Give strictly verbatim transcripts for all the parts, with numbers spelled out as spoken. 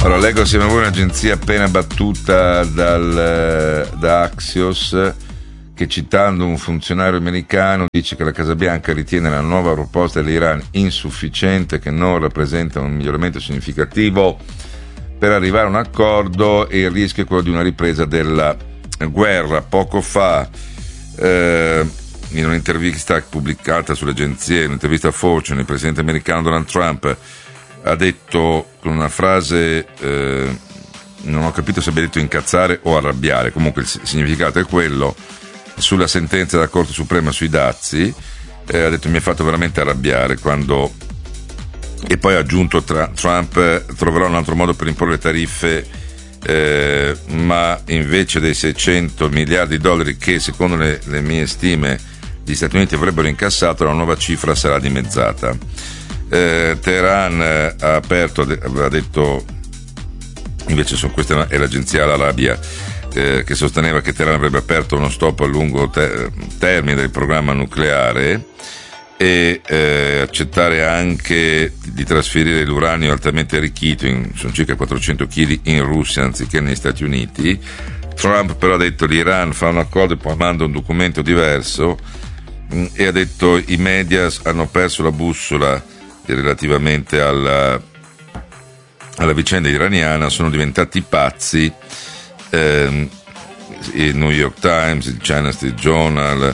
Allora, leggo assieme a voi un'agenzia appena battuta dal, da Axios, che citando un funzionario americano dice che la Casa Bianca ritiene la nuova proposta dell'Iran insufficiente, che non rappresenta un miglioramento significativo per arrivare a un accordo e il rischio è quello di una ripresa della guerra. Poco fa, eh, in un'intervista pubblicata sulle agenzie, in un'intervista a Fortune, il presidente americano Donald Trump ha detto con una frase, eh, non ho capito se abbia detto incazzare o arrabbiare, comunque il significato è quello, sulla sentenza della Corte Suprema sui dazi, eh, ha detto mi ha fatto veramente arrabbiare quando, e poi ha aggiunto tra, Trump troverà un altro modo per imporre le tariffe, eh, ma invece dei seicento miliardi di dollari che secondo le, le mie stime gli Stati Uniti avrebbero incassato, la nuova cifra sarà dimezzata. eh, Teheran ha aperto, ha detto invece, su questa è l'agenzia Al-Arabia, Eh, che sosteneva che Teheran avrebbe aperto uno stop a lungo te- termine del programma nucleare e eh, accettare anche di trasferire l'uranio altamente arricchito, in, sono circa quattrocento chili, in Russia anziché negli Stati Uniti. Trump però ha detto l'Iran fa un accordo e poi manda un documento diverso, mh, e ha detto i media hanno perso la bussola relativamente alla, alla vicenda iraniana, sono diventati pazzi. Eh, il New York Times, il China Street Journal,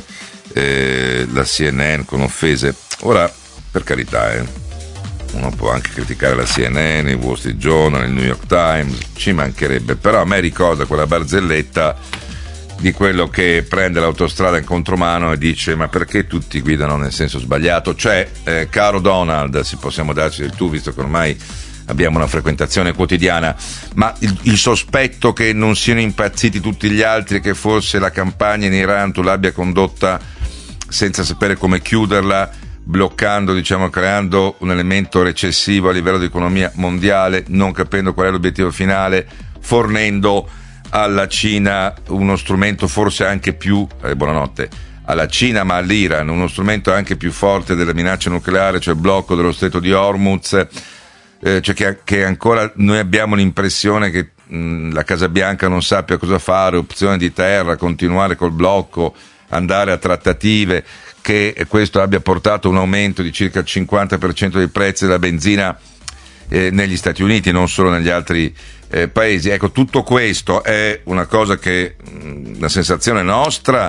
eh, la C N N con offese. Ora, per carità, eh, uno può anche criticare la C N N, il Wall Street Journal, il New York Times, ci mancherebbe, però a me ricorda quella barzelletta di quello che prende l'autostrada in contromano e dice ma perché tutti guidano nel senso sbagliato? Cioè, eh, caro Donald, se possiamo darci del tu, visto che ormai abbiamo una frequentazione quotidiana, ma il, il sospetto che non siano impazziti tutti gli altri e che forse la campagna in Iran tu l'abbia condotta senza sapere come chiuderla, bloccando, diciamo, creando un elemento recessivo a livello di economia mondiale, non capendo qual è l'obiettivo finale, fornendo alla Cina uno strumento forse anche più, eh, buonanotte, alla Cina ma all'Iran, uno strumento anche più forte della minaccia nucleare, cioè il blocco dello stretto di Hormuz. Eh, cioè che, che ancora noi abbiamo l'impressione che mh, la Casa Bianca non sappia cosa fare, opzione di terra, continuare col blocco, andare a trattative, che questo abbia portato un aumento di circa il cinquanta per cento dei prezzi della benzina eh, negli Stati Uniti, non solo negli altri eh, paesi. Ecco, tutto questo è una cosa che mh, la sensazione nostra,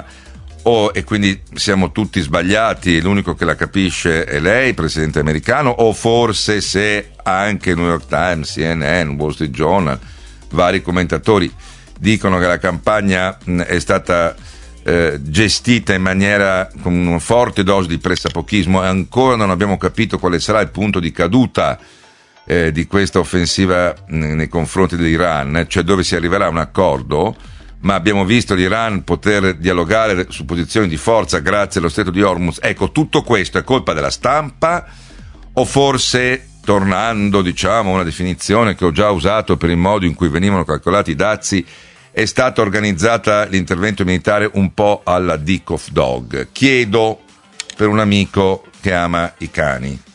o e quindi siamo tutti sbagliati, l'unico che la capisce è lei, presidente americano, o forse se anche New York Times, C N N, Wall Street Journal, vari commentatori dicono che la campagna mh, è stata eh, gestita in maniera con una forte dose di pressapochismo e ancora non abbiamo capito quale sarà il punto di caduta eh, di questa offensiva mh, nei confronti dell'Iran, cioè dove si arriverà a un accordo. Ma abbiamo visto l'Iran poter dialogare su posizioni di forza grazie allo stretto di Hormuz. Ecco, tutto questo è colpa della stampa o forse, tornando diciamo a una definizione che ho già usato per il modo in cui venivano calcolati i dazi, è stata organizzata l'intervento militare un po' alla Dick of Dog? Chiedo per un amico che ama i cani.